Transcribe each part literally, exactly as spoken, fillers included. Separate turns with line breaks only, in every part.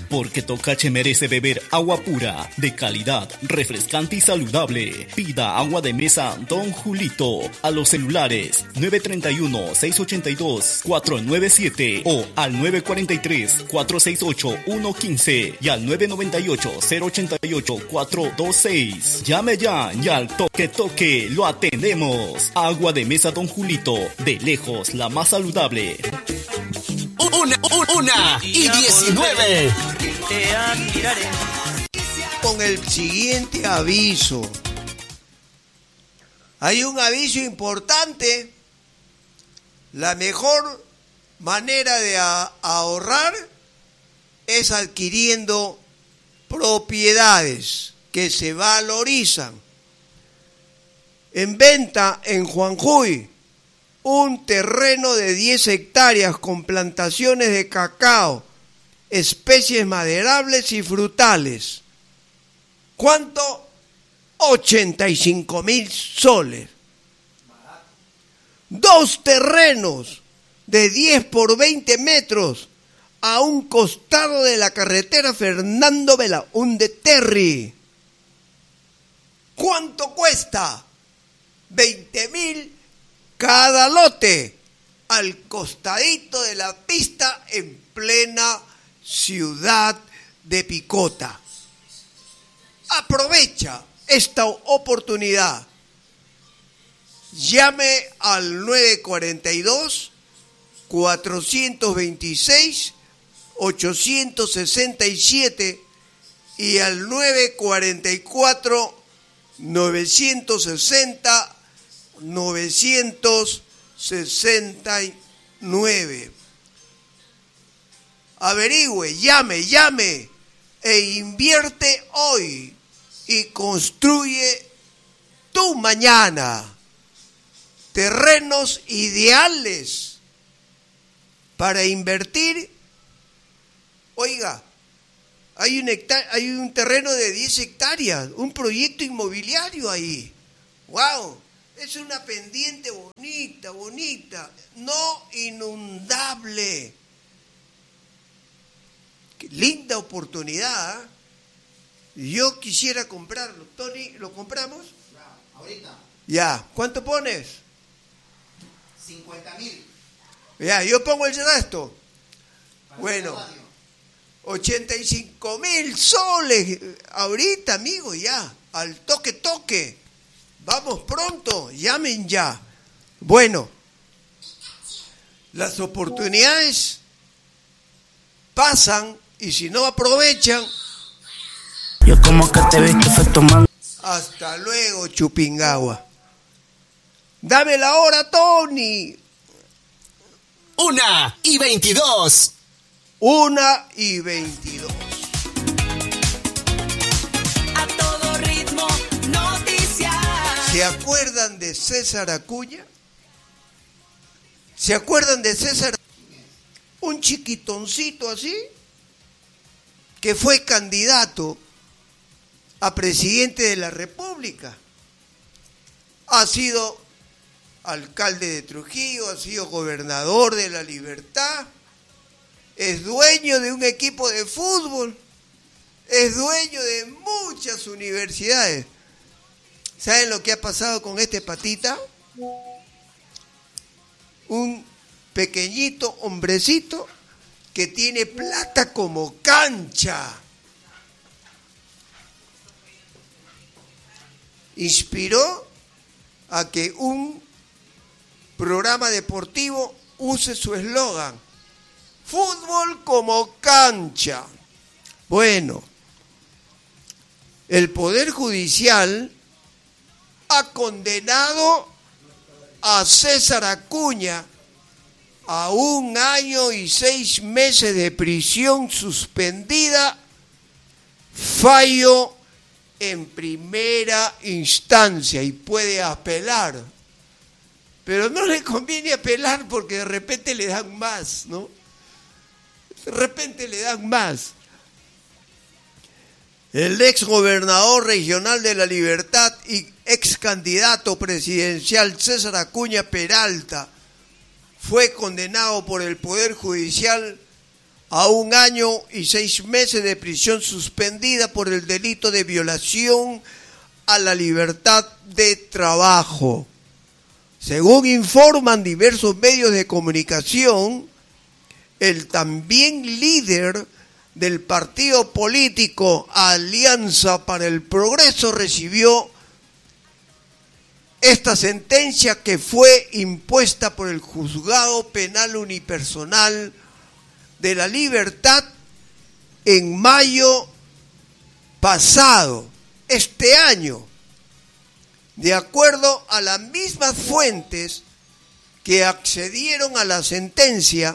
Porque Tocache merece beber agua pura, de calidad, refrescante y saludable. Pida agua de mesa Don Julito a los celulares nueve tres uno, seis ocho dos, cuatro nueve siete o al nueve cuatro tres, cuatro seis ocho, uno uno cinco y al nueve nueve ocho, cero ocho ocho, cuatro dos seis. Llame ya y al toque toque lo atendemos. Agua de mesa Don Julito, de lejos la más saludable.
Una, una y diecinueve.
Con el siguiente aviso. Hay un aviso importante. La mejor manera de a- ahorrar es adquiriendo propiedades que se valorizan. En venta en Juanjuy, un terreno de diez hectáreas con plantaciones de cacao, especies maderables y frutales. ¿Cuánto? ochenta y cinco mil soles. Dos terrenos de diez por veinte metros a un costado de la carretera Fernando Belaúnde Terry. ¿Cuánto cuesta? veinte mil cada lote, al costadito de la pista en plena ciudad de Picota. Aprovecha esta oportunidad. Llame al nueve cuatro dos, cuatro dos seis, ocho seis siete y al nueve cuatro cuatro, nueve seis cero, nueve seis nueve. Averigüe, llame, llame e invierte hoy y construye tu mañana. Terrenos ideales para invertir. Oiga, hay un, hectá- hay un terreno de diez hectáreas, un proyecto inmobiliario ahí. ¡Wow! Es una pendiente bonita, bonita, no inundable. Qué linda oportunidad. ¿Eh? Yo quisiera comprarlo. Tony, ¿lo compramos?
Ya, ahorita.
Ya. ¿Cuánto pones?
cincuenta mil.
Ya, yo pongo el resto. Bueno, ochenta y cinco mil soles. Ahorita, amigo, ya. Al toque, toque. Vamos pronto, llamen ya. Bueno, las oportunidades pasan y si no aprovechan,
yo como que te viste efecto man.
Hasta luego, Chupingagua. Dame la hora, Tony.
Una y veintidós.
Una y veintidós.
A todo ritmo, noticias.
¿Se acuerdan de César Acuña? ¿Se acuerdan de César? Un chiquitoncito así, que fue candidato a presidente de la República. Ha sido alcalde de Trujillo, ha sido gobernador de La Libertad, es dueño de un equipo de fútbol, es dueño de muchas universidades. ¿Saben lo que ha pasado con este patita? Un pequeñito hombrecito que tiene plata como cancha. Inspiró a que un programa deportivo use su eslogan: fútbol como cancha. Bueno, el Poder Judicial ha condenado a César Acuña a un año y seis meses de prisión suspendida, fallo en primera instancia, y puede apelar. Pero no le conviene apelar porque de repente le dan más, ¿no? De repente le dan más. El ex gobernador regional de La Libertad y ex candidato presidencial César Acuña Peralta fue condenado por el Poder Judicial a un año y seis meses de prisión suspendida por el delito de violación a la libertad de trabajo. Según informan diversos medios de comunicación, el también líder del partido político Alianza para el Progreso recibió esta sentencia que fue impuesta por el Juzgado Penal Unipersonal de la Libertad en mayo pasado, este año. De acuerdo a las mismas fuentes que accedieron a la sentencia,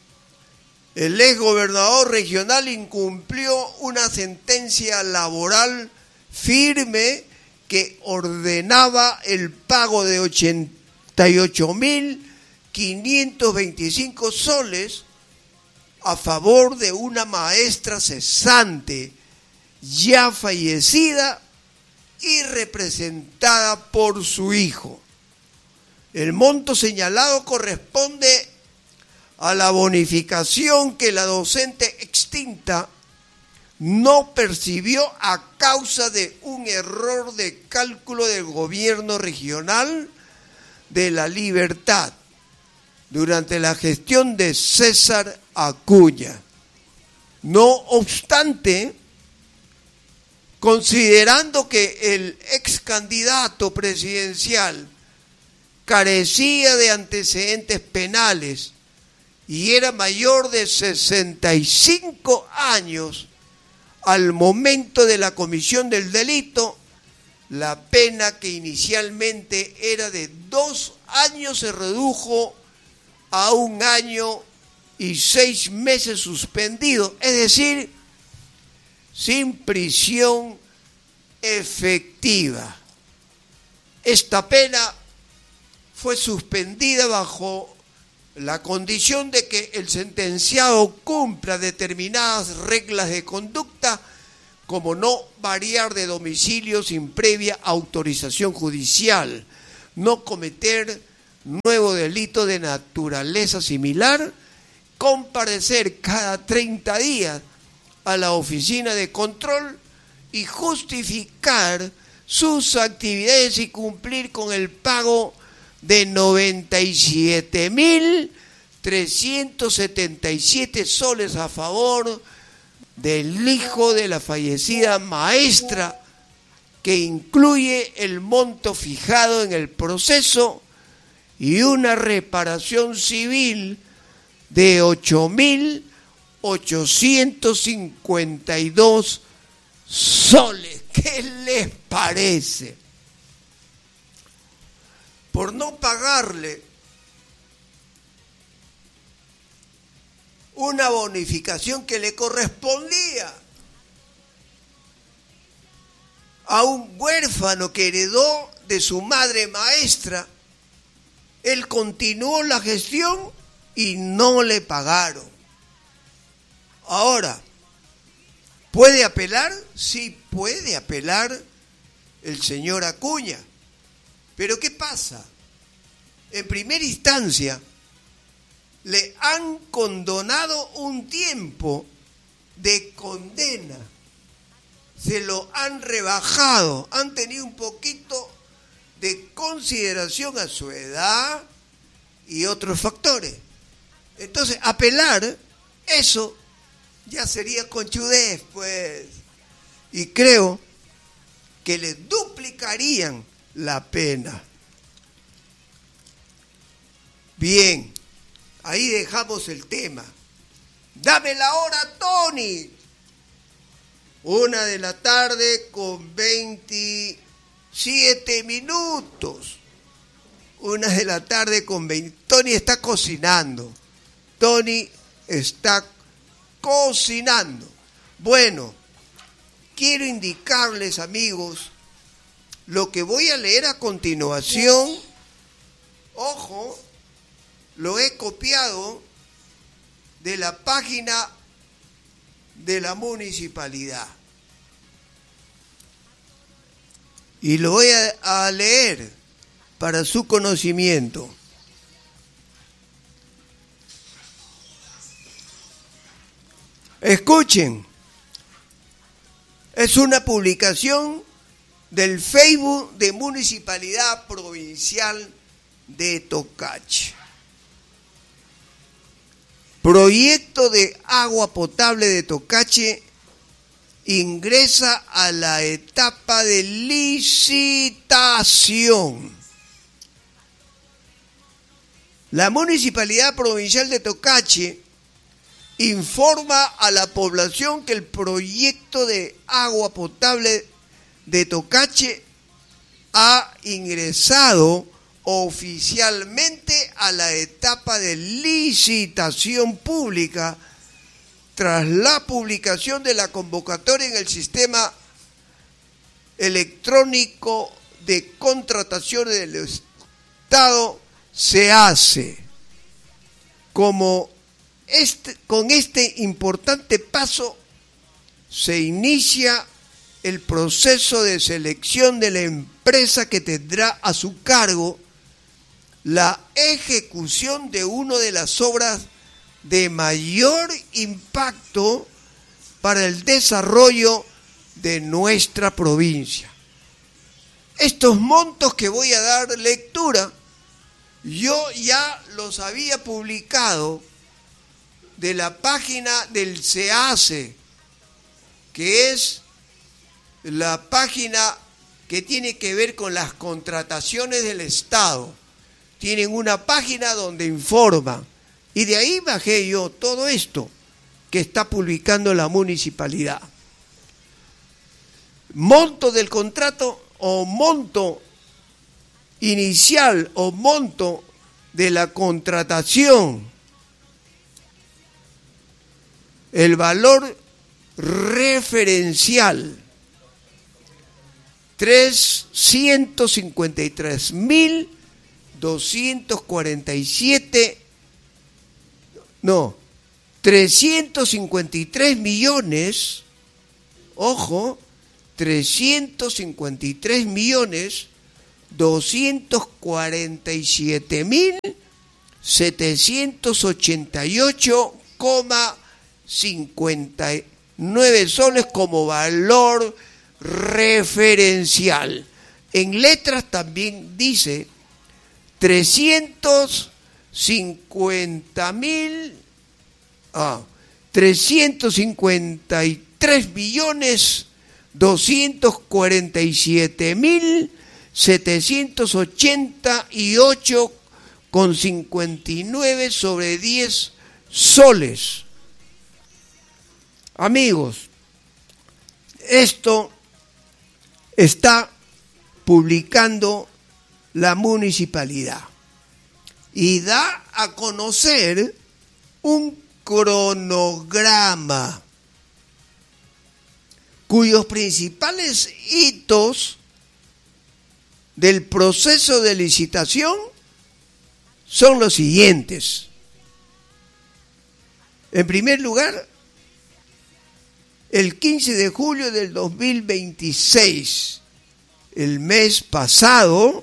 el exgobernador regional incumplió una sentencia laboral firme que ordenaba el pago de ochenta y ocho mil quinientos veinticinco soles a favor de una maestra cesante ya fallecida y representada por su hijo. El monto señalado corresponde a la bonificación que la docente extinta no percibió a causa de un error de cálculo del gobierno regional de La Libertad durante la gestión de César Acuña. No obstante, considerando que el ex candidato presidencial carecía de antecedentes penales y era mayor de sesenta y cinco años al momento de la comisión del delito, la pena que inicialmente era de dos años se redujo a un año y seis meses suspendido, es decir, sin prisión efectiva. Esta pena fue suspendida bajo la condición de que el sentenciado cumpla determinadas reglas de conducta, como no variar de domicilio sin previa autorización judicial, no cometer nuevo delito de naturaleza similar, comparecer cada treinta días a la oficina de control y justificar sus actividades y cumplir con el pago de noventa y siete mil trescientos setenta y siete soles a favor del hijo de la fallecida maestra, que incluye el monto fijado en el proceso y una reparación civil de ocho mil ochocientos cincuenta y dos soles. ¿Qué les parece? Por no pagarle una bonificación que le correspondía a un huérfano que heredó de su madre maestra, él continuó la gestión y no le pagaron. Ahora, ¿puede apelar? Sí, puede apelar el señor Acuña. Pero ¿qué pasa? En primera instancia, le han condonado un tiempo de condena. Se lo han rebajado, han tenido un poquito de consideración a su edad y otros factores. Entonces, apelar, eso ya sería conchudez, pues. Y creo que le duplicarían la pena. Bien, ahí dejamos el tema. Dame la hora, Tony. Una de la tarde con veintisiete minutos. Una de la tarde con veinte. Tony está cocinando. Tony está cocinando. Bueno, quiero indicarles, amigos, lo que voy a leer a continuación. Ojo, lo he copiado de la página de la municipalidad. Y lo voy a, a leer para su conocimiento. Escuchen, es una publicación del Facebook de Municipalidad Provincial de Tocache. Proyecto de agua potable de Tocache ingresa a la etapa de licitación. La Municipalidad Provincial de Tocache informa a la población que el proyecto de agua potable de Tocache ha ingresado oficialmente a la etapa de licitación pública tras la publicación de la convocatoria en el sistema electrónico de contrataciones del Estado. Se hace como este, con este importante paso se inicia el proceso de selección de la empresa que tendrá a su cargo la ejecución de una de las obras de mayor impacto para el desarrollo de nuestra provincia. Estos montos que voy a dar lectura, yo ya los había publicado de la página del SEACE, que es la página que tiene que ver con las contrataciones del Estado. Tienen una página donde informan, y de ahí bajé yo todo esto que está publicando la municipalidad. Monto del contrato o monto inicial o monto de la contratación. El valor referencial, trescientos cincuenta y tres mil doscientos cuarenta y siete, no, trescientos cincuenta y tres millones, ojo, trescientos cincuenta y tres millones doscientos cuarenta y siete mil setecientos ochenta y ocho coma cincuenta y nueve soles como valor referencial. En letras también dice trescientos cincuenta mil, ah, trescientos cincuenta y tres millones doscientos cuarenta y siete mil setecientos ochenta y ocho con cincuenta y nueve sobre diez soles. Amigos, esto está publicando la municipalidad y da a conocer un cronograma cuyos principales hitos del proceso de licitación son los siguientes. En primer lugar, el quince de julio del dos mil veintiséis, el mes pasado,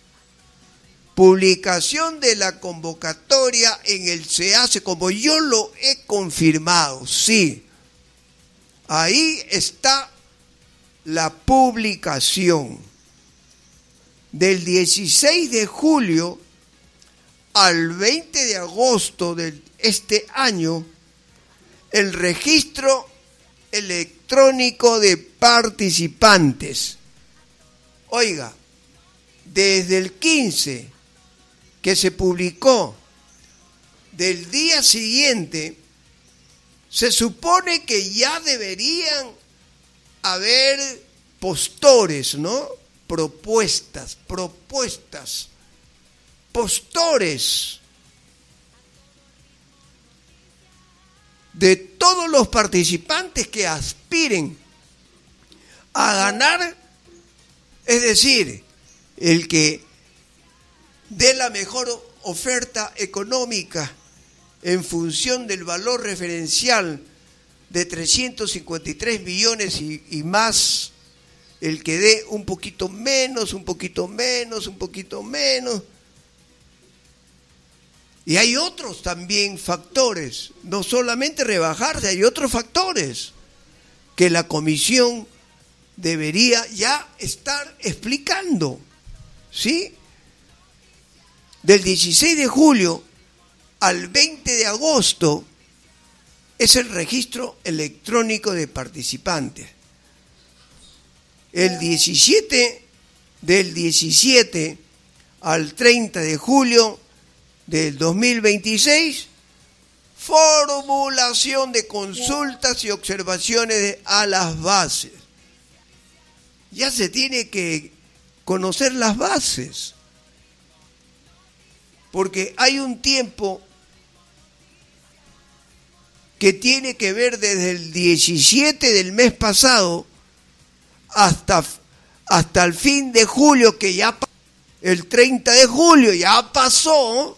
publicación de la convocatoria en el SEACE, como yo lo he confirmado, sí. Ahí está la publicación. Del dieciséis de julio al veinte de agosto de este año, el registro electrónico de participantes. Oiga, desde el quince que se publicó, del día siguiente, se supone que ya deberían haber postores, ¿no? Propuestas, propuestas, postores de todos los participantes que aspiren a ganar, es decir, el que dé la mejor oferta económica en función del valor referencial de trescientos cincuenta y tres millones y, y más, el que dé un poquito menos, un poquito menos, un poquito menos, Y hay otros también factores, no solamente rebajarse, hay otros factores que la comisión debería ya estar explicando, ¿sí? Del dieciséis de julio al veinte de agosto es el registro electrónico de participantes. El diecisiete, del diecisiete al treinta de julio del dos mil veintiséis, formulación de consultas y observaciones a las bases. Ya se tiene que conocer las bases, porque hay un tiempo que tiene que ver desde el diecisiete del mes pasado hasta, hasta el fin de julio, que ya el treinta de julio ya pasó.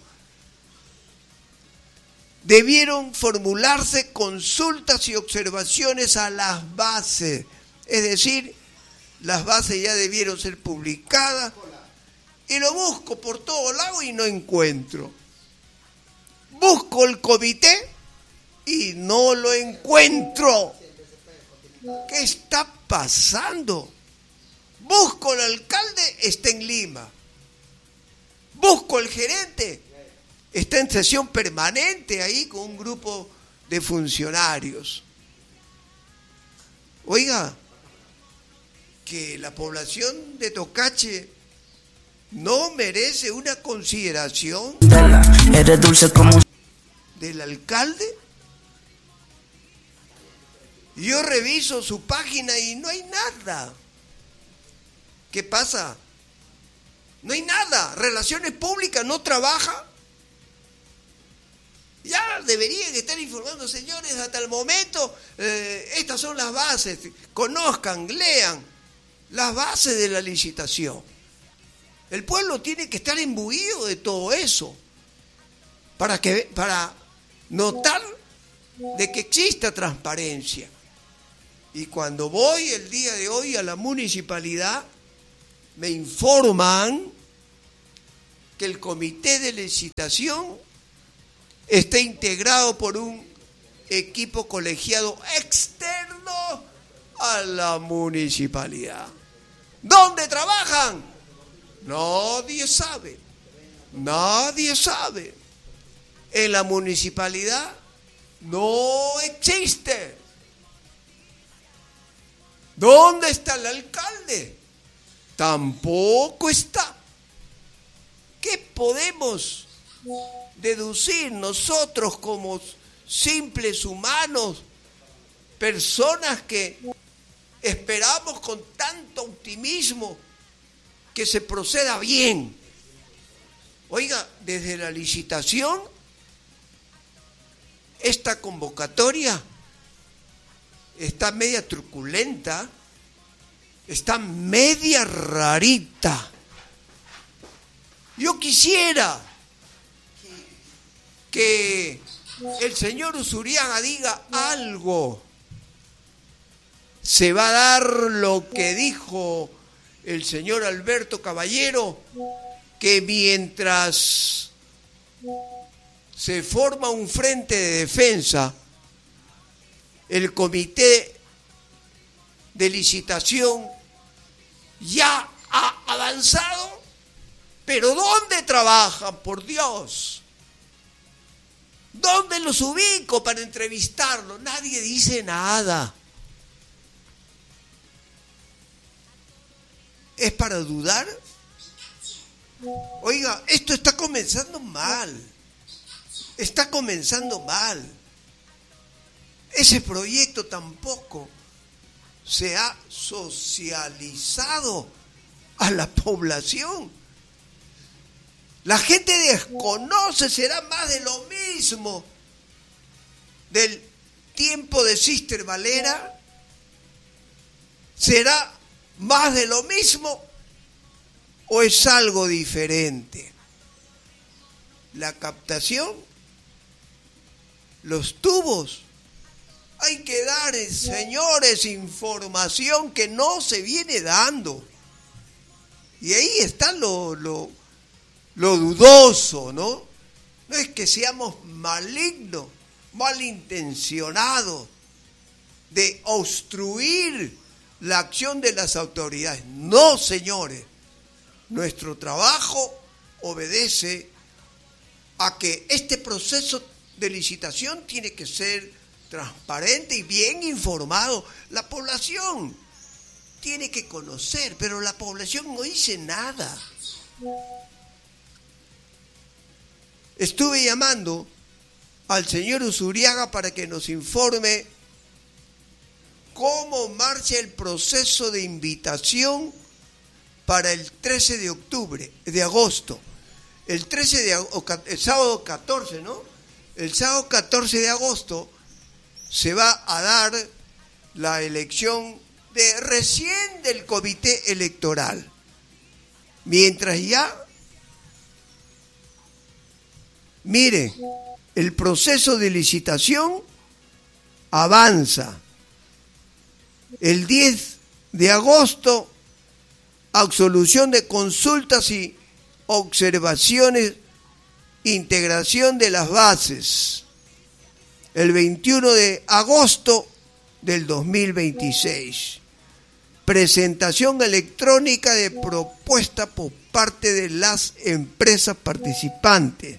Debieron formularse consultas y observaciones a las bases, es decir, las bases ya debieron ser publicadas, y lo busco por todos lados y no encuentro. Busco el comité y no lo encuentro. ¿Qué está pasando? Busco al alcalde, está en Lima. Busco al gerente, está en sesión permanente ahí con un grupo de funcionarios. Oiga, que la población de Tocache no merece una consideración
Eres dulce como
del alcalde. Yo reviso su página y no hay nada. ¿Qué pasa? No hay nada. Relaciones Públicas no trabaja. Ya deberían estar informando, señores, hasta el momento, eh, estas son las bases. Conozcan, lean las bases de la licitación. El pueblo tiene que estar imbuido de todo eso para, que, para notar de que exista transparencia. Y cuando voy el día de hoy a la municipalidad, me informan que el comité de licitación está integrado por un equipo colegiado externo a la municipalidad. ¿Dónde trabajan? Nadie sabe. Nadie sabe. En la municipalidad no existe. ¿Dónde está el alcalde? Tampoco está. ¿Qué podemos deducir nosotros como simples humanos, personas que esperamos con tanto optimismo que se proceda bien? Oiga, desde la licitación, esta convocatoria está media truculenta, está media rarita. Yo quisiera que el señor Usuriaga diga algo. Se va a dar lo que dijo el señor Alberto Caballero, que mientras se forma un frente de defensa, el comité de licitación ya ha avanzado, pero ¿dónde trabajan, por Dios? ¿Dónde los ubico para entrevistarlos? Nadie dice nada. ¿Es para dudar? Oiga, esto está comenzando mal. Está comenzando mal. Ese proyecto tampoco se ha socializado a la población. La gente desconoce, será más de lo mismo del tiempo de Sister Valera, será más de lo mismo o es algo diferente. La captación, los tubos, hay que dar, señores, información que no se viene dando. Y ahí está lo, lo, lo dudoso, ¿no? No es que seamos malignos, malintencionados, de obstruir la acción de las autoridades. No, señores. Nuestro trabajo obedece a que este proceso de licitación tiene que ser transparente y bien informado. La población tiene que conocer, pero la población no dice nada. Estuve llamando al señor Usuriaga para que nos informe cómo marcha el proceso de invitación para el trece de octubre, de agosto. El trece de el sábado catorce, ¿no? El sábado catorce de agosto se va a dar la elección de recién del comité electoral. Mientras ya, mire, el proceso de licitación avanza. El diez de agosto, absolución de consultas y observaciones, integración de las bases. El veintiuno de agosto del dos mil veintiséis, presentación electrónica de propuesta por parte de las empresas participantes.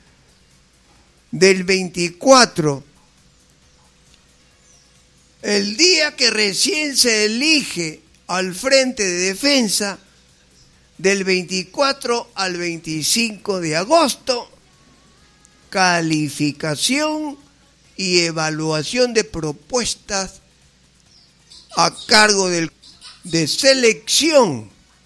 Del veinticuatro, el día que recién se elige al frente de defensa, del veinticuatro al veinticinco de agosto, calificación y evaluación de propuestas a cargo del, de selección.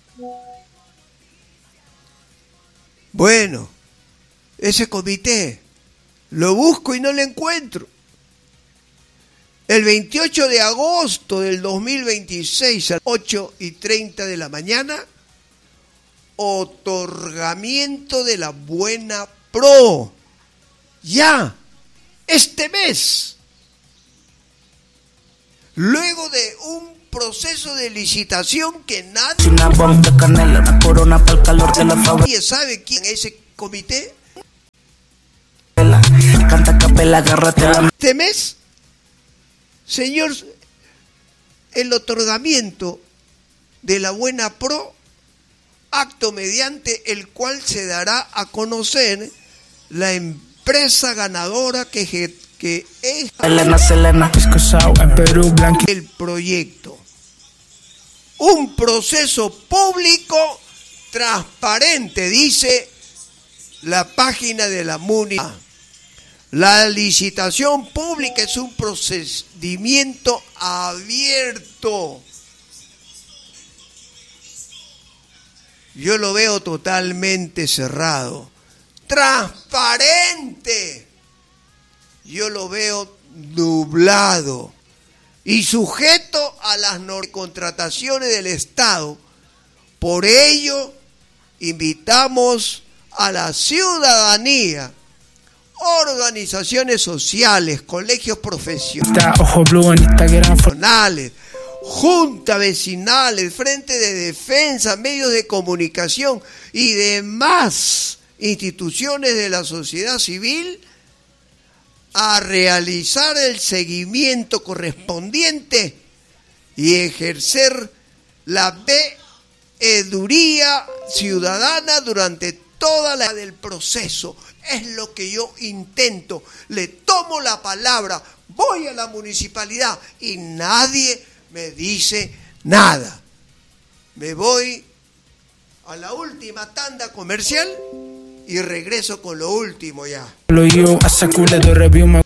Bueno, ese comité lo busco y no lo encuentro. El veintiocho de agosto del dos mil veintiséis a las ocho y treinta de la mañana, otorgamiento de la Buena Pro. Ya, este mes. Luego de un proceso de licitación que nadie,
Una bomba de canela, una corona para el calor de la favela.
nadie sabe quién es ese comité.
Canta capela, agárrate la...
Este mes, señor, el otorgamiento de la Buena Pro, acto mediante el cual se dará a conocer la empresa ganadora que, que es
Elena, Selena, Piscosao, en Perú, Blanqui.
el proyecto. Un proceso público transparente, dice la página de la MUNI. La licitación pública es un procedimiento abierto. Yo lo veo totalmente cerrado. Transparente. Yo lo veo nublado y sujeto a las normas de contrataciones del Estado. Por ello, invitamos a la ciudadanía, organizaciones sociales, colegios profesionales,
Ojo Blue en Instagram.
juntas vecinales, frente de defensa, medios de comunicación y demás instituciones de la sociedad civil a realizar el seguimiento correspondiente y ejercer la veeduría ciudadana durante toda la del proceso. Es lo que yo intento. Le tomo la palabra, voy a la municipalidad y nadie me dice nada. Me voy a la última tanda comercial y regreso con lo último ya.
Lo yo, hace culo de review,